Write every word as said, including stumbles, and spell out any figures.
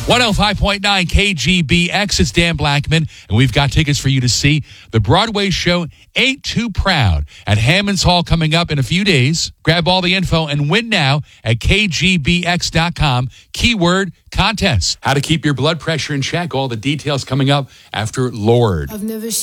one oh five point nine K G B X, it's Dan Blackman, and we've got tickets for you to see the Broadway show Ain't Too Proud at Hammond's Hall coming up in a few days. Grab all the info and win now at K G B X dot com. Keyword contest. How to keep your blood pressure in check. All the details coming up after Lord. I've never seen